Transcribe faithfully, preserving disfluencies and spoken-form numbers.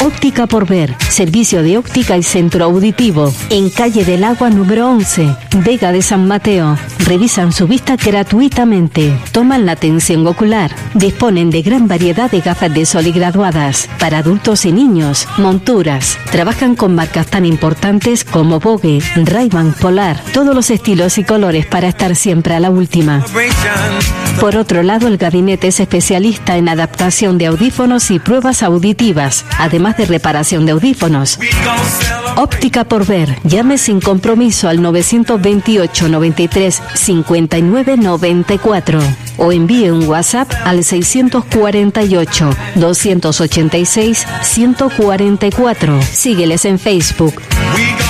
Óptica por Ver, servicio de óptica y centro auditivo, en calle del Agua número once, Vega de San Mateo. Revisan su vista gratuitamente, toman la tensión ocular, disponen de gran variedad de gafas de sol y graduadas, para adultos y niños, monturas. Trabajan con marcas tan importantes como Vogue, Ray-Ban, Polar, todos los estilos y colores para estar siempre a la última. Por otro lado, el gabinete es especialista en adaptación de audífonos y pruebas auditivas, además de reparación de audífonos. Óptica por Ver, llame sin compromiso al novecientos veintiocho, noventa y tres, cincuenta y nueve, noventa y cuatro o envíe un WhatsApp al seiscientos cuarenta y ocho, doscientos ochenta y seis, ciento cuarenta y cuatro. Sígueles en Facebook.